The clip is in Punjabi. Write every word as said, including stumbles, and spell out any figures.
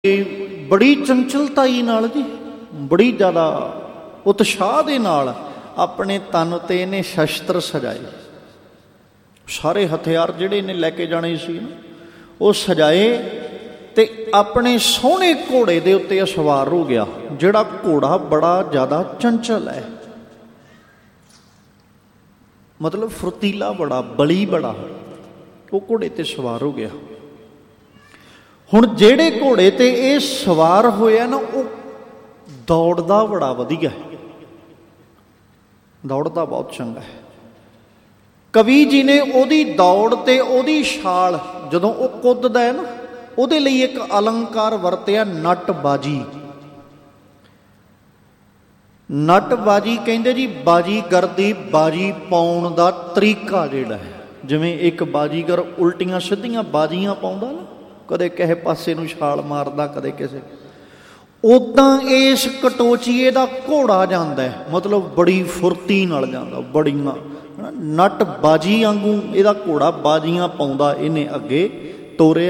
ਬੜੀ ਚੰਚਲਤਾਈ ਨਾਲ ਜੀ, ਬੜੀ ਜ਼ਿਆਦਾ ਉਤਸ਼ਾਹ ਦੇ ਨਾਲ ਆਪਣੇ ਤਨ ਤੇ ਇਹਨੇ ਸ਼ਸਤਰ ਸਜਾਏ। ਸਾਰੇ ਹਥਿਆਰ ਜਿਹੜੇ ਇਹਨੇ ਲੈ ਕੇ ਜਾਣੇ ਸੀ ਨਾ ਉਹ ਸਜਾਏ ਤੇ ਆਪਣੇ ਸੋਹਣੇ ਘੋੜੇ ਦੇ ਉੱਤੇ ਸਵਾਰ ਹੋ ਗਿਆ, ਜਿਹੜਾ ਘੋੜਾ ਬੜਾ ਜ਼ਿਆਦਾ ਚੰਚਲ ਹੈ, ਮਤਲਬ ਫੁਰਤੀਲਾ ਬੜਾ, ਬਲੀ ਬੜਾ, ਉਹ ਘੋੜੇ ਤੇ ਸਵਾਰ ਹੋ ਗਿਆ। ਹੁਣ ਜਿਹੜੇ ਘੋੜੇ ਤੇ ਇਹ ਸਵਾਰ ਹੋਇਆ ਨਾ ਉਹ ਦੌੜਦਾ ਬੜਾ ਵਧੀਆ, ਦੌੜਦਾ ਬਹੁਤ ਚੰਗਾ ਹੈ। ਕਵੀ ਜੀ ਨੇ ਉਹਦੀ ਦੌੜ ਤੇ ਉਹਦੀ ਛਾਲ, ਜਦੋਂ ਉਹ ਕੁੱਦਦਾ ਹੈ ਨਾ, ਉਹਦੇ ਲਈ ਇੱਕ ਅਲੰਕਾਰ ਵਰਤਿਆ, ਨੱਟਬਾਜੀ। ਨੱਟਬਾਜੀ ਕਹਿੰਦੇ ਜੀ ਬਾਜੀਗਰ ਦੀ ਬਾਜੀ ਪਾਉਣ ਦਾ ਤਰੀਕਾ ਜਿਹੜਾ ਹੈ, ਜਿਵੇਂ ਇੱਕ ਬਾਜੀਗਰ ਉਲਟੀਆਂ ਸਿੱਧੀਆਂ ਬਾਜੀਆਂ ਪਾਉਂਦਾ ਨਾ, ਕਦੇ ਕਿਸੇ ਪਾਸੇ ਨੂੰ ਛਾਲ ਮਾਰਦਾ, ਕਦੇ ਕਿਸੇ, ਉੱਦਾਂ ਇਸ ਕਟੋਚੀਏ ਦਾ ਘੋੜਾ ਜਾਂਦਾ ਹੈ, ਮਤਲਬ ਬੜੀ ਫੁਰਤੀ ਨਾਲ ਜਾਂਦਾ, ਬੜੀਆਂ ਨੱਟਬਾਜੀ ਵਾਂਗੂ ਇਹਦਾ ਘੋੜਾ ਬਾਜੀਆਂ ਪਾਉਂਦਾ ਇਹਨੇ ਅੱਗੇ ਤੋਰਿਆ।